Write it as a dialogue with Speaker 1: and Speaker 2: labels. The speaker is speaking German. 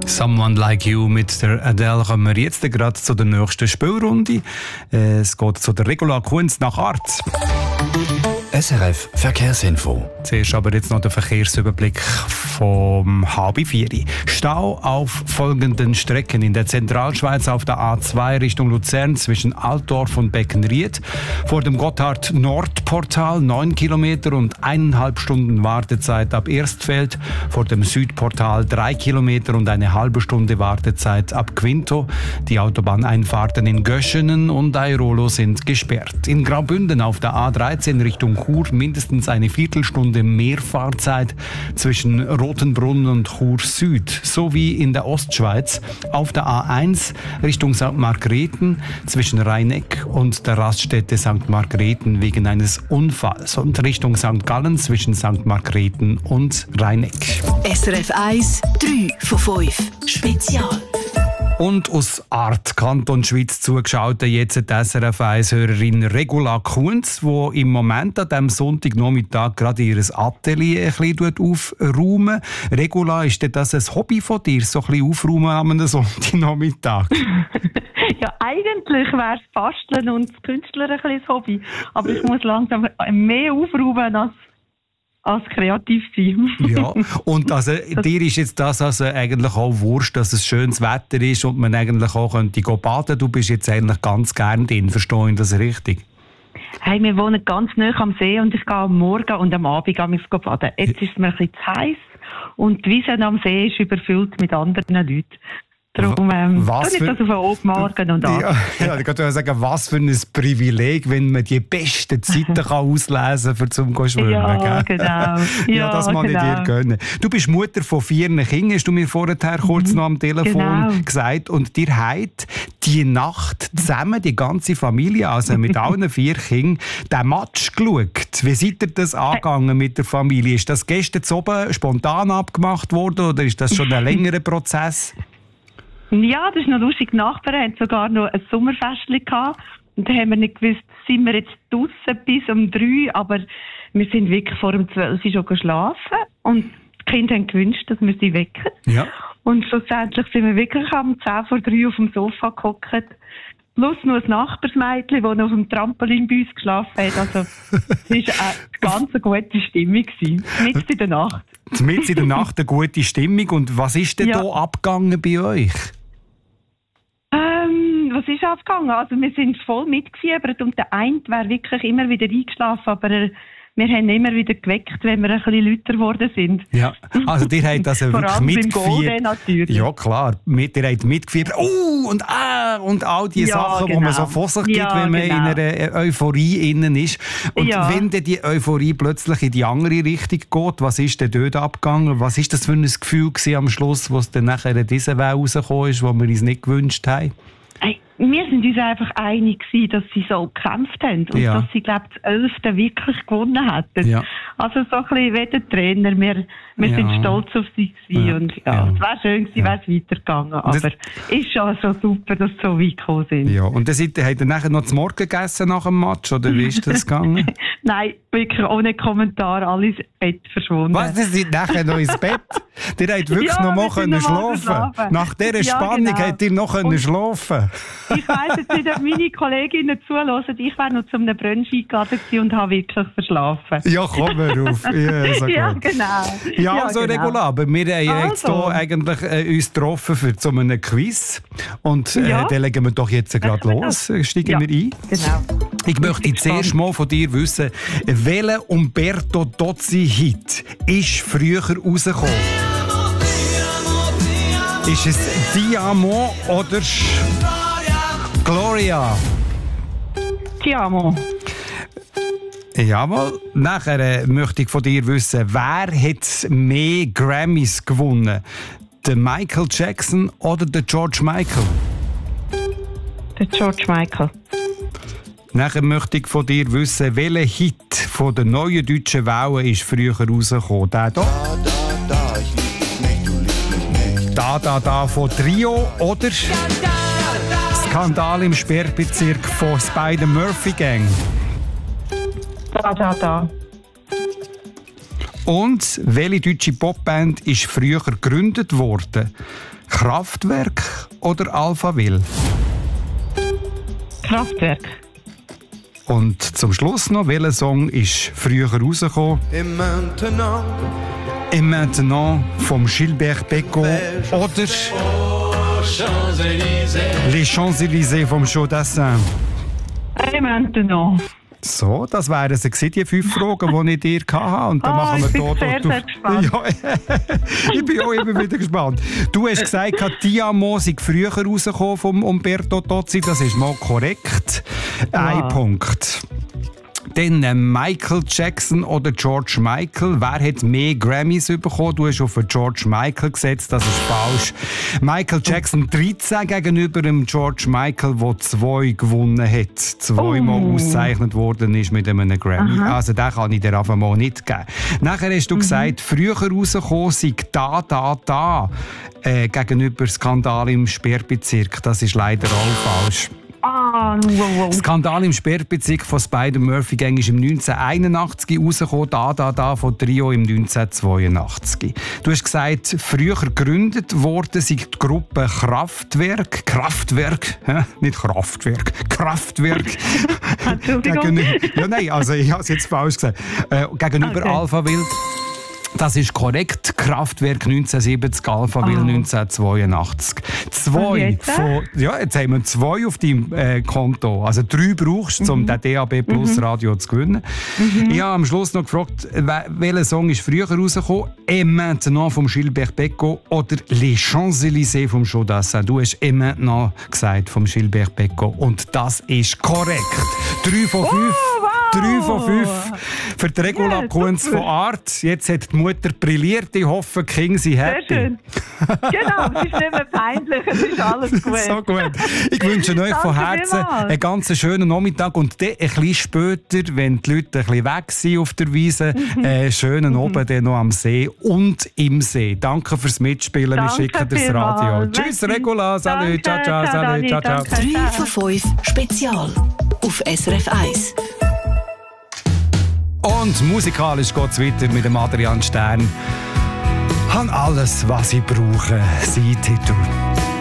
Speaker 1: Someone Like You mit der Adele kommen wir jetzt gerade zu der nächsten Spielrunde. Es geht zu der Regula Kunz nach Arz.
Speaker 2: SRF Verkehrsinfo.
Speaker 1: Zuerst aber jetzt noch der Verkehrsüberblick vom HB4. Stau auf folgenden Strecken. In der Zentralschweiz auf der A2 Richtung Luzern zwischen Altdorf und Beckenried. Vor dem Gotthard-Nordportal 9 Kilometer und 1,5 Stunden Wartezeit ab Erstfeld. Vor dem Südportal 3 Kilometer und eine halbe Stunde Wartezeit ab Quinto. Die Autobahneinfahrten in Göschenen und Airolo sind gesperrt. In Graubünden auf der A13 Richtung Chur mindestens eine Viertelstunde mehr Fahrzeit zwischen Rotenbrunn und Chur Süd, sowie in der Ostschweiz auf der A1 Richtung St. Margrethen zwischen Rheineck und der Raststätte St. Margrethen wegen eines Unfalls und Richtung St. Gallen zwischen St. Margrethen und Rheineck.
Speaker 3: SRF 1, 3 von 5 Spezial.
Speaker 1: Und aus Art Kanton Schweiz zugeschaut jetzt die SRF 1-Hörerin Regula Kunz, die im Moment an diesem Sonntagnachmittag gerade ihr Atelier ein bisschen aufräumen. Regula, ist das ein Hobby von dir, so ein bisschen aufräumen an einem Sonntagnachmittag?
Speaker 4: Ja, eigentlich wäre es Basteln und das Künstler ein bisschen das Hobby. Aber ich muss langsam mehr aufräumen als kreativ sein.
Speaker 1: Ja, und also, dir ist jetzt das also eigentlich auch wurscht, dass es schönes Wetter ist und man eigentlich auch könnte baden. Du bist jetzt eigentlich ganz gern drin, verstehe ich das richtig?
Speaker 4: Hey, wir wohnen ganz nah am See und ich gehe am Morgen und am Abend baden. Jetzt ist es mir ein bisschen zu heiß und die Wiese am See ist überfüllt mit anderen Leuten. Darum tue ich das auf den Obmorgen und ab.
Speaker 1: Ja, ich kann sagen, was für ein Privileg, wenn man die besten Zeiten auslesen kann, zum Schwimmen.
Speaker 4: Ja,
Speaker 1: gell?
Speaker 4: Genau.
Speaker 1: Ja, das kann ich dir gönnen. Du bist Mutter von 4 Kindern, hast du mir vorher kurz noch am Telefon gesagt. Und dir habt die Nacht zusammen, die ganze Familie, also mit allen 4 Kindern, den Match geschaut. Wie seid ihr das angegangen mit der Familie? Ist das gestern oben spontan abgemacht worden oder ist das schon ein längerer Prozess?
Speaker 4: Ja, das ist noch lustig. Die Nachbarn hatten sogar noch ein Sommerfestchen gehabt. Und da haben wir nicht gewusst, sind wir jetzt draussen bis um 3, aber wir sind wirklich vor um 12 Uhr schon geschlafen. Und die Kinder haben gewünscht, dass wir sie wecken. Ja. Und schlussendlich sind wir wirklich am 10 vor 3 auf dem Sofa gehockt. Plus noch ein Nachbarsmädchen, das noch auf dem Trampolin bei uns geschlafen hat. Also, es war eine ganz gute Stimmung. Mitten in der Nacht.
Speaker 1: Mitten in der Nacht eine gute Stimmung. Und was ist denn da abgegangen bei euch?
Speaker 4: Was ist abgegangen? Also, wir sind voll mitgefiebert und der eine wäre wirklich immer wieder eingeschlafen, aber wir haben immer wieder geweckt, wenn wir ein bisschen lauter geworden sind. Ja,
Speaker 1: also ihr habt also wirklich mitgefiebert.
Speaker 4: Natürlich.
Speaker 1: Ja klar, ihr habt mitgefiebert. Und all die Sachen, die man so vor sich gibt, wenn man in einer Euphorie innen ist. Und wenn dann die Euphorie plötzlich in die andere Richtung geht, was ist denn dort abgegangen? Was ist das für ein Gefühl gewesen am Schluss, was dann nachher in diese Welt rausgekommen ist, die wir uns nicht gewünscht haben?
Speaker 4: Wir sind uns einfach einig gewesen, dass sie so gekämpft haben und dass sie, glaube ich, das 11. wirklich gewonnen hätten. Ja. Also so ein bisschen wie der Trainer. Wir sind stolz auf sie gewesen und es wäre schön gewesen, wäre es weitergegangen. Aber es ist schon so super, dass sie so weit gekommen sind. Ja. Und dann habt ihr nachher noch zum Morgen gegessen nach dem Match, oder wie ist das gegangen? Nein, wirklich ohne Kommentar, alle ins Bett verschwunden.
Speaker 1: Was, ihr seid nachher noch ins Bett? Ihr habt wirklich noch mal schlafen. Nach dieser Spannung habt ihr noch schlafen.
Speaker 4: Ich weiss jetzt nicht, ob meine Kolleginnen zuhören. Ich wäre noch zu einem Brunch eingeladen und habe wirklich verschlafen.
Speaker 1: Ja, komm mal auf.
Speaker 4: Ja, genau.
Speaker 1: Ja, also genau. Regula, aber wir haben jetzt hier eigentlich uns getroffen für so einen Quiz. Und dann legen wir doch jetzt gerade los. Steigen wir ein.
Speaker 4: Genau.
Speaker 1: Ich möchte zuerst mal von dir wissen, welcher Umberto Tozzi-Hit ist früher rausgekommen? Ist es Ti amo oder Gloria?
Speaker 4: Ti amo.
Speaker 1: Jawohl. Nachher möchte ich von dir wissen, wer hat mehr Grammys gewonnen? Der Michael Jackson oder der George Michael?
Speaker 4: Der George Michael.
Speaker 1: Nachher möchte ich von dir wissen, welcher Hit von der neuen deutschen Welle ist früher rausgekommen? Der hier? Da von Trio oder Skandal im Sperrbezirk von Spider Murphy Gang?
Speaker 4: Da.
Speaker 1: Und welche deutsche Popband ist früher gegründet worden? Kraftwerk oder Alphaville?
Speaker 4: Kraftwerk.
Speaker 1: Und zum Schluss noch, welcher Song ist früher rausgekommen? Et maintenant vom Gilbert Bécaud oder Les Champs-Élysées vom Chaudassin.
Speaker 4: Et maintenant.
Speaker 1: So, das wären sie, die 5 Fragen, die ich dir hatte. Und dann machen wir
Speaker 4: ich bin sehr gespannt.
Speaker 1: Ja, ich bin auch immer wieder gespannt. Du hast gesagt, Tiamo sei früher rausgekommen vom Umberto Tozzi. Das ist mal korrekt. Ein Punkt. Dann Michael Jackson oder George Michael. Wer hat mehr Grammys bekommen? Du hast auf George Michael gesetzt, das ist falsch. Michael Jackson 13 gegenüber dem George Michael, der 2 gewonnen hat. 2-mal ausgezeichnet worden ist mit einem Grammy.
Speaker 4: Aha.
Speaker 1: Also den kann ich dir einfach mal nicht geben. Nachher hast du gesagt, früher rausgekommen sei da gegenüber Skandal im Sperrbezirk. Das ist leider auch falsch.
Speaker 4: Wow.
Speaker 1: Skandal im Sperrbezirk von Spider-Murphy-Gang ist im 1981 rausgekommen, da von Trio im 1982. Du hast gesagt, früher gegründet worden sei die Gruppe Kraftwerk, nicht Kraftwerk, Kraftwerk.
Speaker 4: Entschuldigung.
Speaker 1: Ja, nein, also ich habe es jetzt falsch gesagt. Gegenüber Alphaville. Das ist korrekt. Kraftwerk 1970, Alphaville 1982. Jetzt haben wir 2 auf deinem Konto. Also 3 brauchst du, um den DAB Plus Radio zu gewinnen. Ich habe am Schluss noch gefragt, welcher Song ist früher rausgekommen? Et maintenant vom Gilbert Bécaud oder Les Champs-Élysées vom Chaudassin. Du hast Et maintenant gesagt vom Gilbert Bécaud. Und das ist korrekt. 3 von 5. 3 von 5 für die Regula Kunz von Art. Jetzt hat die Mutter brilliert. Ich hoffe, die Kinder sind happy.
Speaker 4: Sehr schön. Genau, es ist nicht mehr peinlich, es ist alles gut.
Speaker 1: So gut. Ich wünsche euch von Herzen einen ganz schönen Nachmittag und dann ein bisschen später, wenn die Leute ein bisschen weg sind auf der Wiese, einen schönen Abend dann noch am See und im See. Danke fürs Mitspielen. Wir schicken das Radio. Tschüss, Regula. Salut. Ciao, ciao. Salut. Ciao, ciao.
Speaker 3: 3 von 5 Spezial auf SRF 1.
Speaker 1: Und musikalisch geht es weiter mit dem Adrian Stern. Han alles, was ich brauche, sein Titel.